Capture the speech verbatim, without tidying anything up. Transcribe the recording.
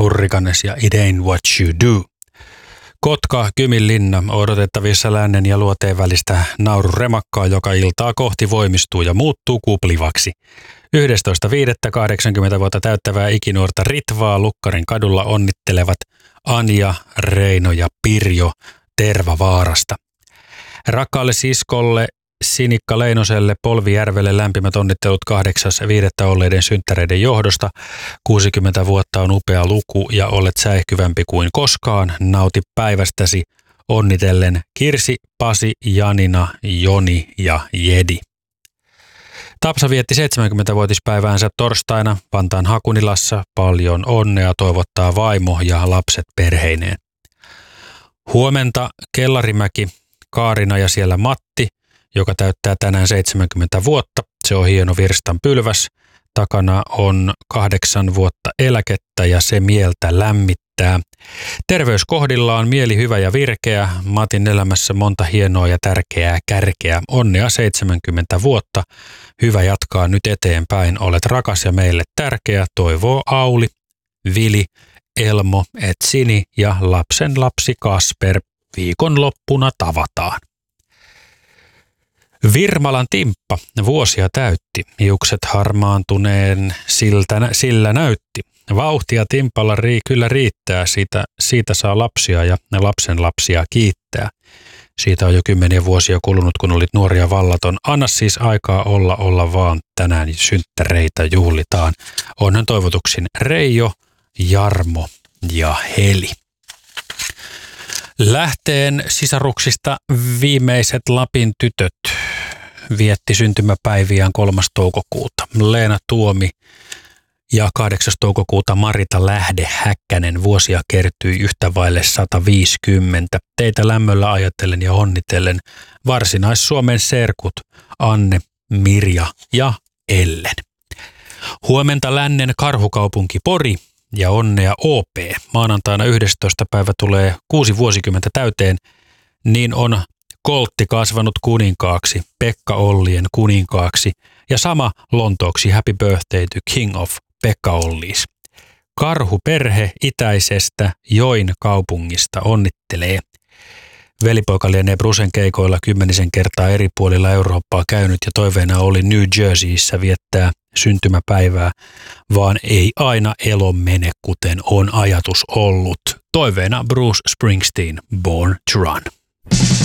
Hurrikanes ja It Ain't What You Do. Kotka, Kyminlinna, odotettavissa lännen ja luoteen välistä naururemakkaa, joka iltaa kohti voimistuu ja muuttuu kuplivaksi. yhdestoista viidettä kahdeksankymmentä vuotta täyttävää ikinuorta Ritvaa Lukkarin kadulla onnittelevat Anja, Reino ja Pirjo Tervavaarasta. Rakkaalle siskolle Sinikka Leinoselle Polvijärvelle lämpimät onnittelut kahdeksas viidettä olleiden synttäreiden johdosta. kuusikymmentä vuotta on upea luku ja olet säihkyvämpi kuin koskaan. Nauti päivästäsi onnitellen Kirsi, Pasi, Janina, Joni ja Jedi. Tapsa vietti seitsemänkymmentävuotispäiväänsä torstaina Vantaan Hakunilassa. Paljon onnea toivottaa vaimo ja lapset perheineen. Huomenta Kellarimäki, Kaarina ja siellä Matti, joka täyttää tänään seitsemänkymmentä vuotta. Se on hieno virstan pylväs. Takana on kahdeksan vuotta eläkettä ja se mieltä lämmittää. Terveys kohdillaan, mieli hyvä ja virkeä. Matin elämässä monta hienoa ja tärkeää kärkeä. Onnea seitsemänkymmentä vuotta. Hyvä jatkaa nyt eteenpäin. Olet rakas ja meille tärkeä. Toivoo Auli, Vili, Elmo, Etsini ja lapsen lapsi Kasper. Viikonloppuna tavataan. Virmalan Timppa vuosia täytti, hiukset harmaantuneen siltä, sillä näytti. Vauhtia Timpalla rii, kyllä riittää, siitä, siitä saa lapsia ja lapsen lapsia kiittää. Siitä on jo kymmeniä vuosia kulunut, kun olit nuori ja vallaton. Anna siis aikaa olla, olla vaan, tänään synttäreitä juhlitaan. Onhan toivotuksin Reijo, Jarmo ja Heli. Lähteen sisaruksista viimeiset Lapin tytöt vietti syntymäpäiviään kolmas toukokuuta. Leena Tuomi ja kahdeksas toukokuuta Marita Lähde Häkkänen. Vuosia kertyi yhtä vaille sata viisikymmentä. Teitä lämmöllä ajatellen ja onnitellen Varsinais-Suomen serkut Anne, Mirja ja Ellen. Huomenta lännen karhukaupunki Pori ja onnea O P. Maanantaina yhdestoista päivä tulee kuusi vuosikymmentä täyteen, niin on Koltti kasvanut kuninkaaksi, Pekka Ollien kuninkaaksi ja sama Lontooksi Happy Birthday to King of Pekka Ollies. Karhuperhe itäisestä Join kaupungista onnittelee. Velipoika lienee Brusen keikoilla kymmenisen kertaa eri puolilla Eurooppaa käynyt ja toiveena oli New Jerseyssä viettää syntymäpäivää, vaan ei aina elo mene kuten on ajatus ollut. Toiveena Bruce Springsteen, Born to Run.